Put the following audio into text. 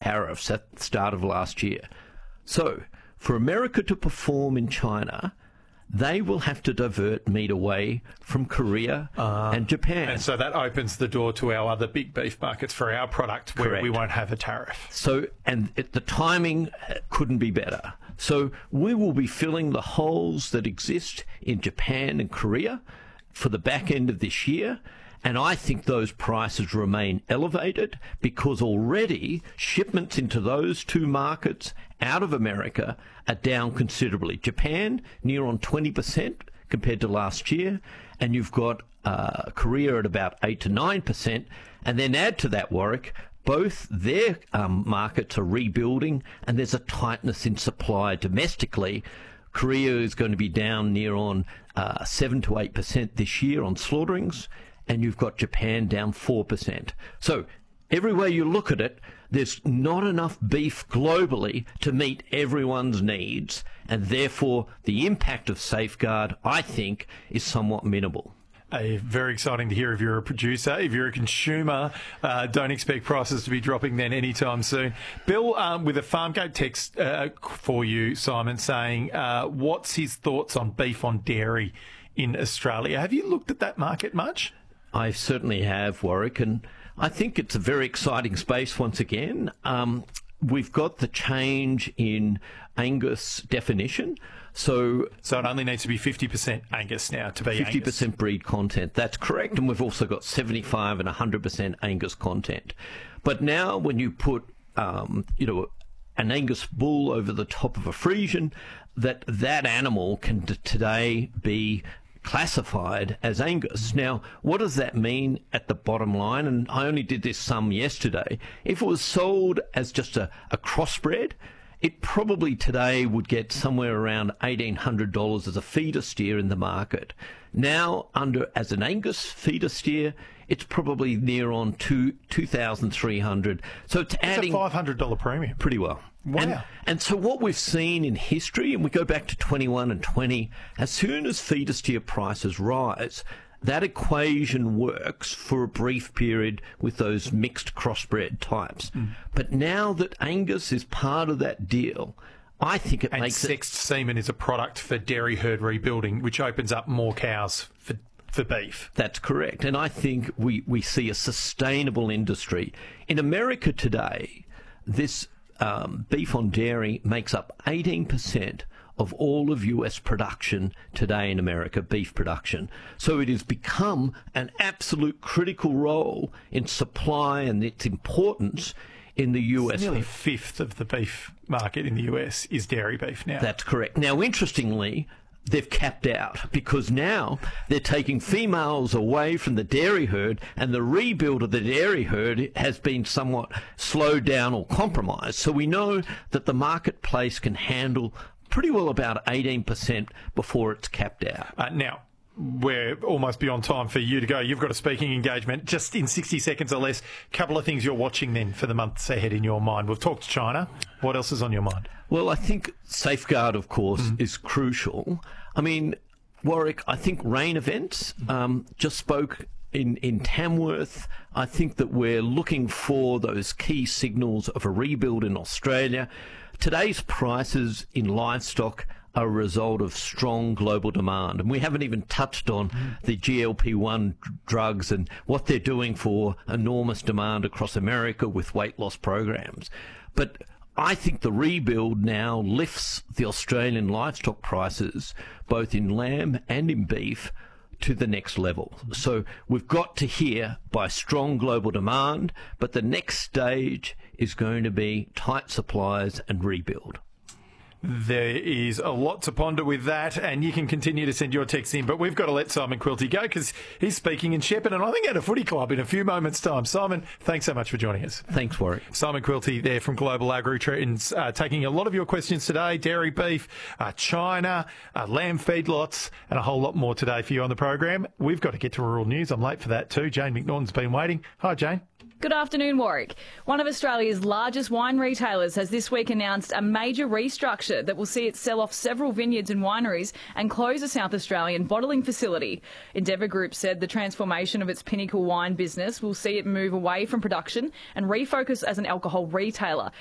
tariffs at the start of last year. So for America to perform in China, they will have to divert meat away from Korea and Japan. And so that opens the door to our other big beef markets for our product where Correct. we won't have a tariff. So, and the timing couldn't be better. So we will be filling the holes that exist in Japan and Korea for the back end of this year. And I think those prices remain elevated because already shipments into those two markets out of America are down considerably. Japan, near on 20% compared to last year, and you've got Korea at about 8 to 9%. And then add to that, Warwick, both their markets are rebuilding, and there's a tightness in supply domestically. Korea is going to be down near on 7 to 8% this year on slaughterings, and you've got Japan down 4%. So everywhere you look at it, there's not enough beef globally to meet everyone's needs, and therefore the impact of Safeguard, I think, is somewhat minimal. Very exciting to hear if you're a producer. If you're a consumer, don't expect prices to be dropping then anytime soon. Bill, with a Farmgate text for you, Simon, saying, what's his thoughts on beef on dairy in Australia? Have you looked at that market much? I certainly have, Warwick, and I think it's a very exciting space once again. We've got the change in Angus definition. So it only needs to be 50% Angus now to be 50% Angus. Breed content. That's correct. And we've also got 75 and 100% Angus content. But now when you put, an Angus bull over the top of a Friesian, that animal can today be classified as Angus. Now, what does that mean at the bottom line? And I only did this sum yesterday. If it was sold as just a crossbred, it probably today would get somewhere around $1,800 as a feeder steer in the market. Now, as an Angus feeder steer, it's probably near on $2,300. So it's adding a $500 premium. Pretty well. Wow. And so what we've seen in history, and we go back to 21 and 20, as soon as feeder steer prices rise, that equation works for a brief period with those mixed crossbred types. But now that Angus is part of that deal, I think it makes sexed semen is a product for dairy herd rebuilding, which opens up more cows for beef. That's correct. And I think we see a sustainable industry. In America today, this beef on dairy makes up 18% of all of US production today in America, beef production. So it has become an absolute critical role in supply and its importance in the US. It's nearly a fifth of the beef market in the US is dairy beef now. That's correct. Now, interestingly, they've capped out because now they're taking females away from the dairy herd, and the rebuild of the dairy herd has been somewhat slowed down or compromised. So we know that the marketplace can handle pretty well about 18% before it's capped out. Now, we're almost beyond time for you to go. You've got a speaking engagement just in 60 seconds or less. A couple of things you're watching then for the months ahead in your mind. We've talked China. What else is on your mind? Well, I think Safeguard, of course, is crucial. I mean, Warwick, I think rain events, just spoke in Tamworth. I think that we're looking for those key signals of a rebuild in Australia. Today's prices in livestock are a result of strong global demand. And we haven't even touched on the GLP-1 drugs and what they're doing for enormous demand across America with weight loss programs. But I think the rebuild now lifts the Australian livestock prices, both in lamb and in beef, to the next level. So we've got to hear by strong global demand, but the next stage is going to be tight supplies and rebuild. There is a lot to ponder with that, and you can continue to send your texts in, but we've got to let Simon Quilty go because he's speaking in Shepparton, I think, at a footy club in a few moments' time. Simon, thanks so much for joining us. Thanks, Warwick. Simon Quilty there from Global Agri-Trends, taking a lot of your questions today, dairy, beef, China, lamb feedlots, and a whole lot more today for you on the program. We've got to get to rural news. I'm late for that too. Jane McNaughton's been waiting. Hi, Jane. Good afternoon, Warwick. One of Australia's largest wine retailers has this week announced a major restructure that will see it sell off several vineyards and wineries and close a South Australian bottling facility. Endeavour Group said the transformation of its Pinnacle wine business will see it move away from production and refocus as an alcohol retailer.